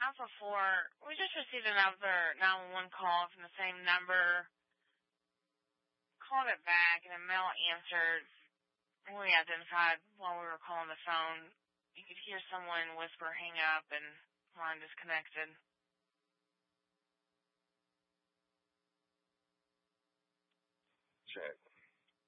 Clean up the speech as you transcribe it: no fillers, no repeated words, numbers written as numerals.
Alpha 4, we just received another 911 call from the same number. Called it back, and a male answered. We identified while we were calling the phone. You could hear someone whisper, hang up, and line disconnected. Check.